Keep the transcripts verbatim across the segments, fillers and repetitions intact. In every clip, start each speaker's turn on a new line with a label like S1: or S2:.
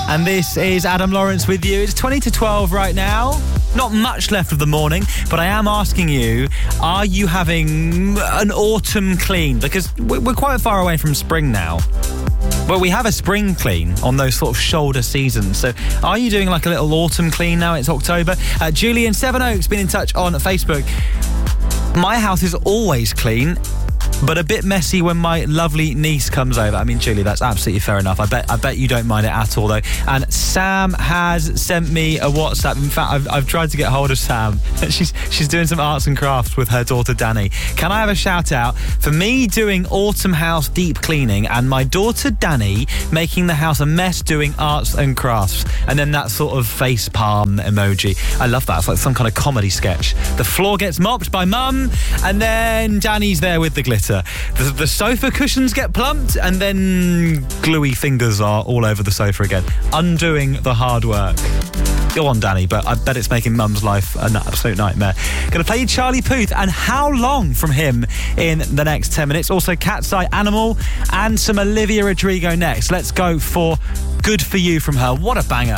S1: And this is Adam Lawrence with you. It's twenty to twelve right now. Not much left of the morning, but I am asking you, are you having an autumn clean? Because we're quite far away from spring now. Well, we have a spring clean on those sort of shoulder seasons. So are you doing like a little autumn clean now? It's October. Uh, Julie in Seven Oaks been in touch on Facebook. My house is always clean, but a bit messy when my lovely niece comes over. I mean, Julie, that's absolutely fair enough. I bet I bet you don't mind it at all, though. And Sam has sent me a WhatsApp. In fact, I've, I've tried to get hold of Sam. She's she's doing some arts and crafts with her daughter, Danny. Can I have a shout-out for me doing autumn house deep cleaning and my daughter, Danny, making the house a mess doing arts and crafts? And then that sort of face palm emoji. I love that. It's like some kind of comedy sketch. The floor gets mopped by Mum, and then Danny's there with the glitter. The, the sofa cushions get plumped, and then gluey fingers are all over the sofa again, undoing the hard work. Go on, Danny, but I bet it's making Mum's life an absolute nightmare. Going to play you Charlie Puth and How Long from him in the next ten minutes. Also, Cat's Eye Animal and some Olivia Rodrigo next. Let's go for Good For You from her. What a banger.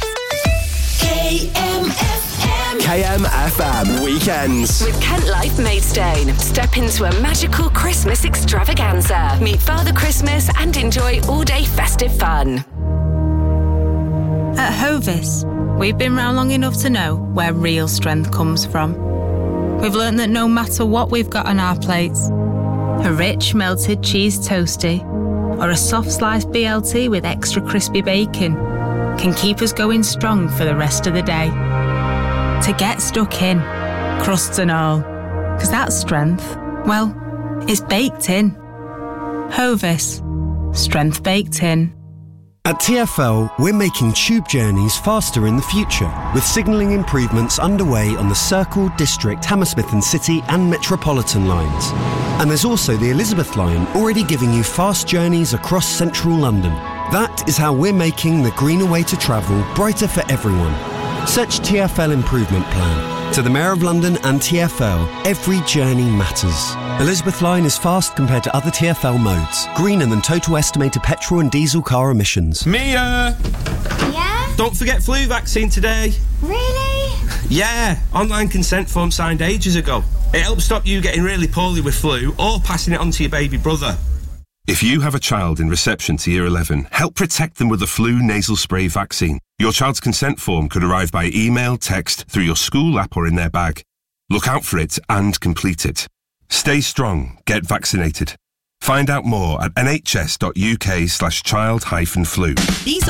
S2: K M F M.
S3: K M F M Weekends.
S4: With Kent Life Maidstone. Step into a magical Christmas extravaganza. Meet Father Christmas and enjoy all-day festive fun.
S5: At Hovis, we've been round long enough to know where real strength comes from. We've learnt that no matter what we've got on our plates, a rich melted cheese toastie or a soft sliced B L T with extra crispy bacon can keep us going strong for the rest of the day. To get stuck in, crusts and all, because that strength, well, it's baked in. Hovis, strength baked in.
S6: At T F L, we're making tube journeys faster in the future, with signalling improvements underway on the Circle, District, Hammersmith and City and Metropolitan lines. And there's also the Elizabeth line, already giving you fast journeys across central London. That is how we're making the greener way to travel brighter for everyone. Search T F L Improvement Plan. To the Mayor of London and T F L, every journey matters. Elizabeth Line is fast compared to other T F L modes. Greener than total estimated petrol and diesel car emissions.
S7: Mia!
S8: Yeah?
S7: Don't forget flu vaccine today.
S8: Really?
S7: Yeah, online consent form signed ages ago. It helps stop you getting really poorly with flu or passing it on to your baby brother.
S9: If you have a child in reception to Year eleven, help protect them with the flu nasal spray vaccine. Your child's consent form could arrive by email, text, through your school app or in their bag. Look out for it and complete it. Stay strong. Get vaccinated. Find out more at nhs.uk slash child hyphen flu.
S2: These